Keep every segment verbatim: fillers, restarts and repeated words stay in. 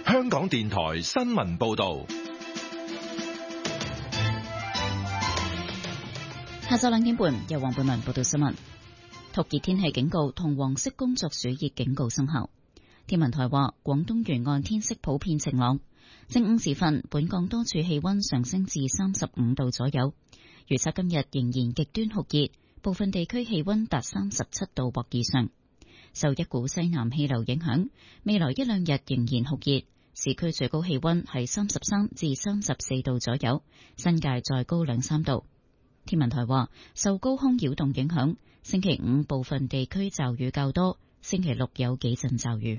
香港電台新聞報道。 下晝兩點半，由黃貝文報道新聞。酷熱天氣警告同黃色工作暑熱警告生效。天文台話，廣東沿岸天色普遍晴朗。正午時分，本港多處氣溫上升至三十五度左右。預測今日仍然極端酷熱，部分地區氣溫達三十七度或以上。受一股西南氣流影響，未來一兩日仍然酷熱。市區最高氣溫係三十三至三十四度左右，新界再高兩三度。天文台話，受高空擾動影響，星期五部分地區驟雨較多，星期六有幾陣驟雨。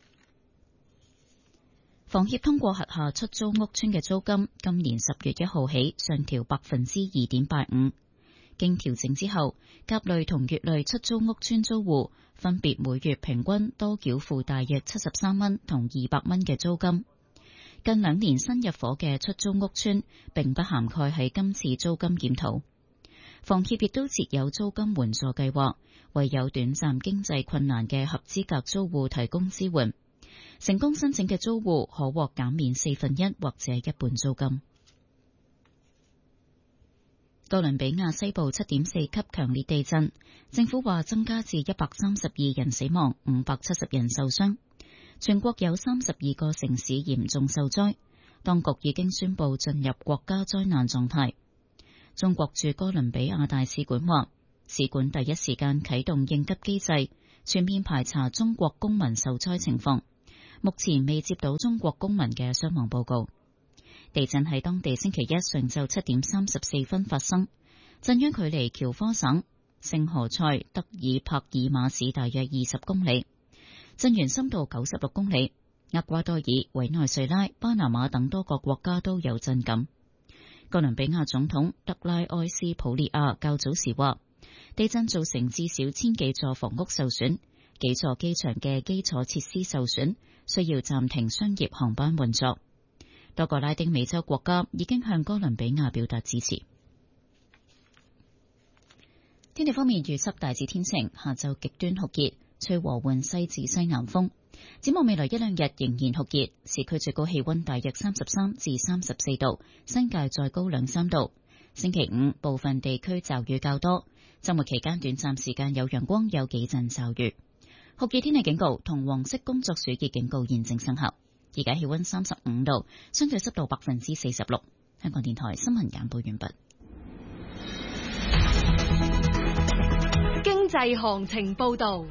房協通過轄下出租屋邨嘅租金，今年十月一號起上調百分之二點八五。經調整之後，甲類同乙類出租屋邨租戶分別每月平均多繳付大約七十三蚊同二百蚊嘅租金。近兩年新入伙嘅出租屋邨並不涵蓋喺今次租金檢討。房協亦都設有租金援助計劃，為有短暫經濟困難嘅合資格租戶提供支援。成功申請嘅租戶可獲減免四分一或者一半租金。哥倫比亞西部七點四級強烈地震，政府話增加至一百三十二人死亡，五百七十人受傷。全國有三十二個城市嚴重受災，當局已經宣布進入國家災難狀態。中國駐哥倫比亞大使館話，使館第一時間啟動應急機制，全面排查中國公民受災情況。目前未接到中國公民嘅傷亡報告。地震喺當地星期一上晝七點三十四分發生，震央距離喬科省聖何塞德爾帕爾馬市大約二十公里，震源深度九十六公里。厄瓜多爾、委內瑞拉、巴拿馬等多個國家都有震感。哥倫比亞總統德拉埃斯普列亞較早時話，地震造成至少千幾座房屋受損，幾座機場嘅基礎設施受損，需要暫停商業航班運作。多個拉丁美洲國家已經向哥倫比亞表達支持。天氣方面，預測大致天晴，下晝極端酷熱，吹和緩西至西南風。展望未來一兩日仍然酷熱，市區最高氣溫大約三十三至三十四度，新界再高兩三度。星期五部分地區驟雨較多，周末期間短暫時間有陽光，有幾陣驟雨。酷熱天氣警告同黃色工作暑熱警告現正生效。而家氣溫三十五度，相對濕度百分之四十六。香港電台新聞簡報完畢。 經濟行情報道。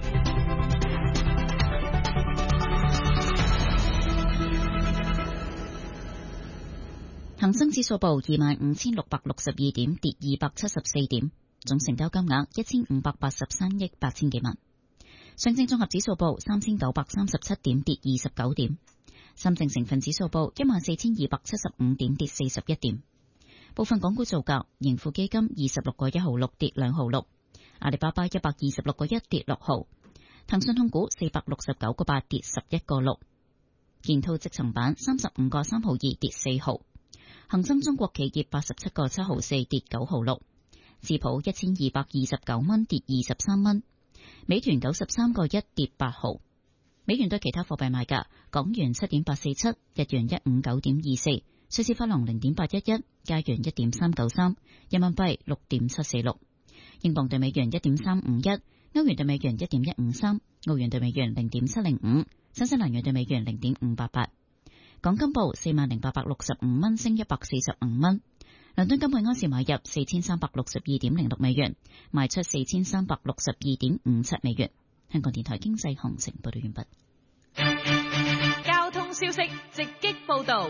恒生指數報二萬五千六百六十二點，跌二百七十四點，總成交金額一千五百八十三億八千幾萬。上證綜合指數報三千九百三十七點，跌二十九點。深證成分指數報一萬四千二百七十五點，跌四十一點。部分港股造價，盈富基金二十六個一毫六，跌兩毫六；阿里巴巴一百二十六個一，跌六毫；騰訊控股四百六十九個八，跌十一個六；建滔積層板三十五個三毫二，跌四毫；恒生中國企業八十七個七毫四，跌九毫六；智普一千二百二十九蚊，跌二十三蚊；美團九十三個一，跌八毫。美元對其他貨幣賣價：港元七點八四七，日元一五九點二四，瑞士法郎零點八一一，加元一點三九三，人民幣六點七四六，英鎊對美元一點三五一，歐元對美元一點一五三，澳元對美元零點七零五，新西蘭元對美元零點五八八。港金報四萬零八百六十五蚊，升一百四十五蚊。倫敦金每安士買入四千三百六十二點零六美元，賣出四千三百六十二點五七美元。香港電台經濟行情報道完畢。 交通消息直擊報道。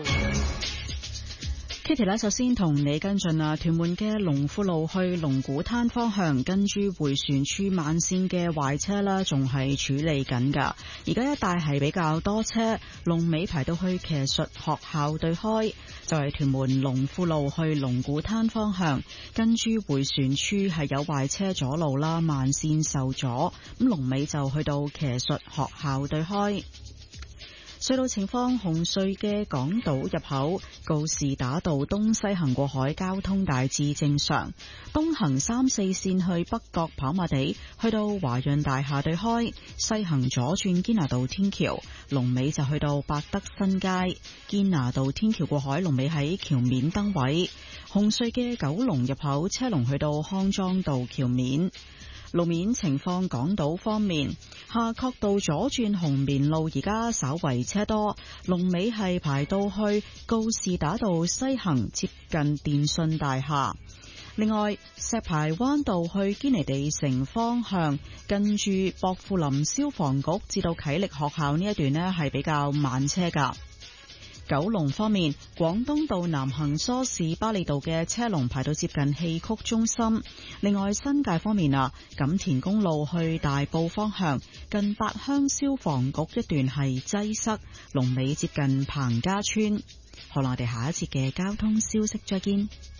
Kitty 呢，首先同你跟進啊，屯門嘅龍富路去龍鼓灘方向，跟住迴旋處慢線嘅壞車啦，仲係處理緊噶。而家一帶係比較多車，龍尾排到去騎術學校對開，就係、是、屯門龍富路去龍鼓灘方向，跟住迴旋處係有壞車阻路啦，慢線受阻，咁龍尾就去到騎術學校對開。 隧道情況，紅隧嘅港島入口告士打道東西行過海交通大致正常，東行三四線去北角跑馬地去到華潤大廈對開，西行左轉堅拿道天橋，龍尾就去到百德新街。堅拿道天橋過海龍尾喺橋面燈位。紅隧嘅九龍入口車龍去到康莊道橋面。路面情況，港島方面，夏慤道左轉紅棉路而家稍為車多，龍尾係排到去告士打道西行接近電訊大廈。另外，石排灣道去堅尼地城方向，近住薄扶林消防局至到啟力學校呢一段呢係比較慢車噶。九龍方面，廣東道南行梳士巴利道嘅車龍排到接近戲曲中心。另外，新界方面啊，錦田公路去大埔方向，近八鄉消防局一段係擠塞，龍尾接近彭家村。好啦，我哋下一節嘅交通消息再見。